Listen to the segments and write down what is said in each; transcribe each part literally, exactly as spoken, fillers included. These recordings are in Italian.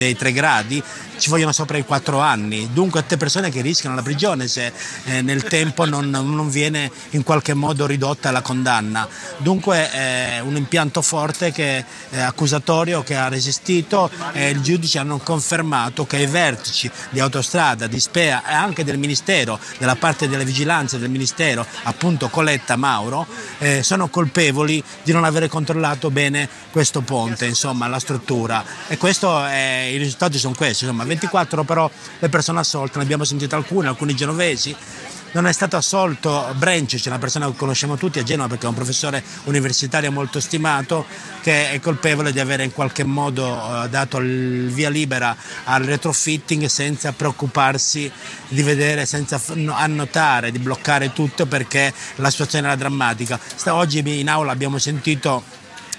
dei tre gradi ci vogliono sopra i quattro anni, dunque tutte persone che rischiano la prigione se eh, nel tempo non, non viene in qualche modo ridotta la condanna. Dunque è un impianto forte che è accusatorio, che ha resistito, e il giudice hanno confermato che i vertici di Autostrada, di Spea e anche del Ministero, della parte delle vigilanze del Ministero, appunto Coletta, Mauro, eh, sono colpevoli di non avere controllato bene questo ponte, insomma la struttura, e questo è, i risultati sono questi, insomma ventiquattro però le persone assolte, ne abbiamo sentito alcune, alcuni genovesi. Non è stato assolto Brencic, una persona che conosciamo tutti a Genova perché è un professore universitario molto stimato, che è colpevole di avere in qualche modo eh, dato il via libera al retrofitting senza preoccuparsi di vedere, senza annotare, di bloccare tutto, perché la situazione era drammatica. Oggi in aula abbiamo sentito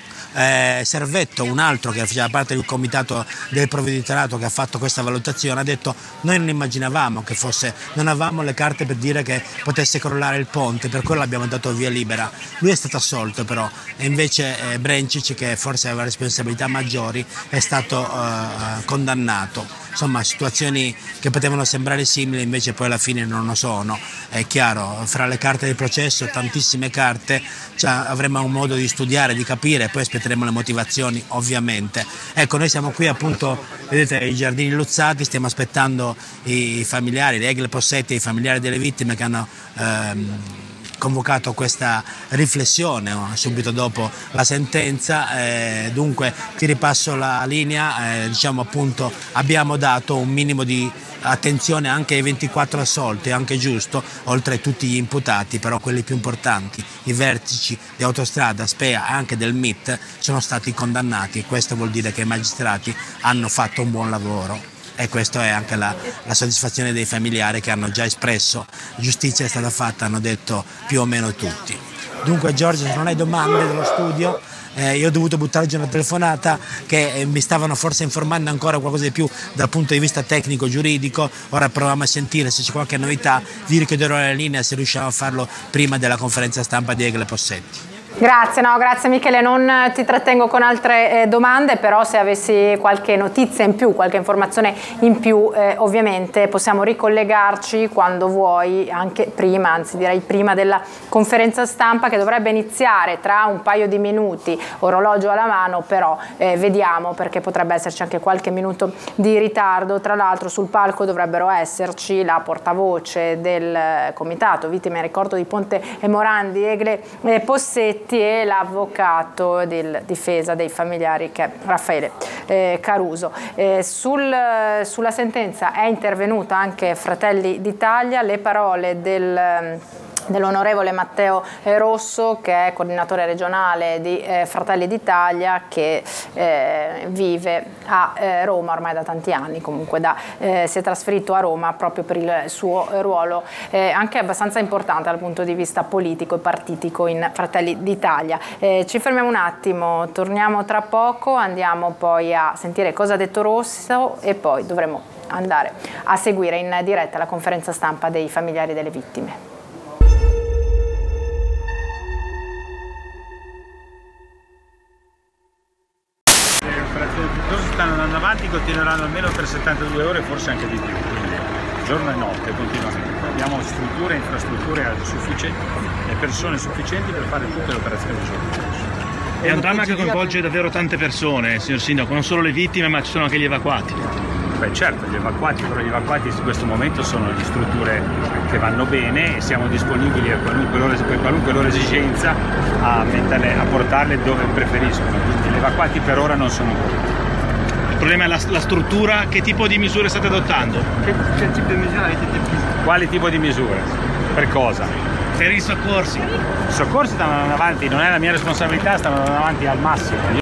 Eh, Servetto, un altro che faceva parte del comitato del provveditorato che ha fatto questa valutazione, ha detto: noi non immaginavamo che fosse, non avevamo le carte per dire che potesse crollare il ponte, per quello abbiamo dato via libera. Lui è stato assolto però, e invece eh, Brencic, che forse aveva responsabilità maggiori, è stato eh, condannato. Insomma, situazioni che potevano sembrare simili invece poi alla fine non lo sono. È chiaro, fra le carte del processo, tantissime carte, cioè, avremo un modo di studiare, di capire, poi aspetteremo le motivazioni ovviamente. Ecco, noi siamo qui appunto, vedete, ai Giardini Luzzati, stiamo aspettando i familiari, le Egle Possetti, i familiari delle vittime che hanno ehm, convocato questa riflessione subito dopo la sentenza. Eh, dunque ti ripasso la linea, eh, diciamo appunto abbiamo dato un minimo di attenzione anche ai ventiquattro assolti, è anche giusto, oltre a tutti gli imputati, però quelli più importanti, i vertici di Autostrada, Spea e anche del M I T sono stati condannati, e questo vuol dire che i magistrati hanno fatto un buon lavoro. E questa è anche la, la soddisfazione dei familiari, che hanno già espresso: giustizia è stata fatta, hanno detto più o meno tutti. Dunque Giorgio, se non hai domande dello studio, eh, io ho dovuto buttarci una telefonata che eh, mi stavano forse informando ancora qualcosa di più dal punto di vista tecnico giuridico. Ora proviamo a sentire se c'è qualche novità, vi richiederò la linea se riusciamo a farlo prima della conferenza stampa di Egle Possetti. Grazie, no, grazie Michele, non ti trattengo con altre eh, domande, però se avessi qualche notizia in più, qualche informazione in più, eh, ovviamente possiamo ricollegarci quando vuoi, anche prima, anzi direi prima della conferenza stampa, che dovrebbe iniziare tra un paio di minuti, orologio alla mano, però eh, vediamo, perché potrebbe esserci anche qualche minuto di ritardo. Tra l'altro sul palco dovrebbero esserci la portavoce del comitato Vittime e Ricordo di Ponte Morandi, Egle eh, Possetti, e l'avvocato di difesa dei familiari, che è Raffaele eh, Caruso. Eh, sul, sulla sentenza è intervenuta anche Fratelli d'Italia, le parole del dell'onorevole Matteo Rosso, che è coordinatore regionale di eh, Fratelli d'Italia, che eh, vive a eh, Roma ormai da tanti anni, comunque da, eh, si è trasferito a Roma proprio per il suo ruolo eh, anche abbastanza importante dal punto di vista politico e partitico in Fratelli d'Italia. Eh, ci fermiamo un attimo, torniamo tra poco, andiamo poi a sentire cosa ha detto Rosso e poi dovremo andare a seguire in diretta la conferenza stampa dei familiari delle vittime. Stanno andando avanti, continueranno almeno per settantadue ore, forse anche di più, quindi giorno e notte continuamente. Abbiamo strutture e infrastrutture sufficienti e persone sufficienti per fare tutte le operazioni di soccorso. È un dramma che coinvolge davvero tante persone, signor Sindaco, non solo le vittime, ma ci sono anche gli evacuati. Beh certo, gli evacuati, però gli evacuati in questo momento sono le strutture che vanno bene e siamo disponibili a qualunque loro, per qualunque loro esigenza a, metterle, a portarle dove preferiscono. Quindi gli evacuati per ora non sono pronti. Il problema è la, la struttura, che tipo di misure state adottando? Che, che tipo di misure avete preso? Quale tipo di misure? Per cosa? Per i soccorsi. I soccorsi stanno andando avanti, non è la mia responsabilità, stanno andando avanti al massimo. Io